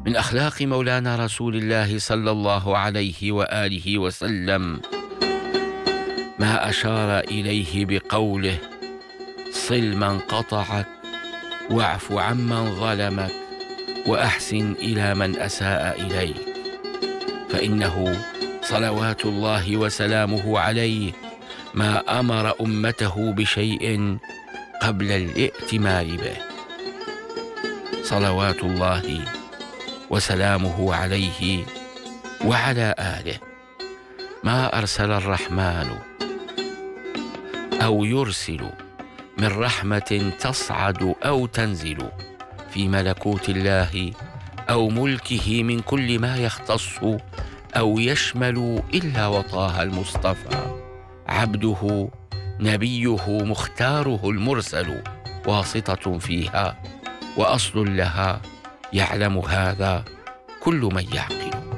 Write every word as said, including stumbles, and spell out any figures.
من أخلاق مولانا رسول الله صلى الله عليه وآله وسلم ما أشار إليه بقوله: صل من قطعك، واعف عمن ظلمك، وأحسن إلى من أساء إليك. فإنه صلوات الله وسلامه عليه ما أمر أمته بشيء قبل الائتمار به، صلوات الله وسلامه عليه وعلى آله. ما أرسل الرحمن أو يرسل من رحمة تصعد أو تنزل في ملكوت الله أو ملكه من كل ما يختص أو يشمل إلا وطه المصطفى عبده نبيه مختاره المرسل، واسطة فيها وأصل لها، يعلم هذا كل من يعقل.